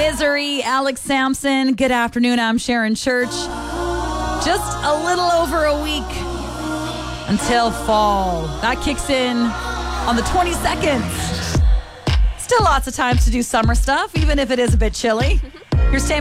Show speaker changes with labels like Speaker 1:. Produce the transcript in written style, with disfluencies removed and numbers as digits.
Speaker 1: Misery, Alex Sampson. Good afternoon. I'm Sharon Church. Just a little over a week until fall. That kicks in on the 22nd. Still lots of times to do summer stuff, even if it is a bit chilly. Here's Tam